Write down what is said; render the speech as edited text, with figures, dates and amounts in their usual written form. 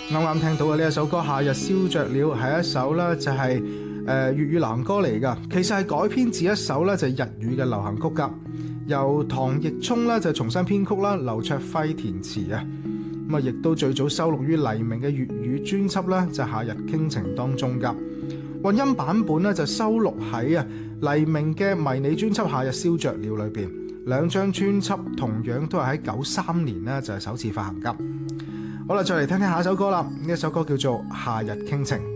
啱啱聽到嘅呢一首歌《夏日燒着了》係一首咧就係粵語流行歌嚟噶，其實係改編自一首咧就係日語嘅流行曲噶，由唐奕聰咧就重新編曲啦，劉卓輝填詞啊，咁啊亦都最早收錄於黎明嘅粵語專輯咧就係《夏日傾情》當中噶，混音版本咧就收錄喺黎明嘅迷你專輯《夏日燒着了》裏邊，兩張專輯同樣都係喺93年咧就係首次發行噶。好啦，再嚟聽聽下一首歌啦，呢一首歌叫做《夏日傾情》。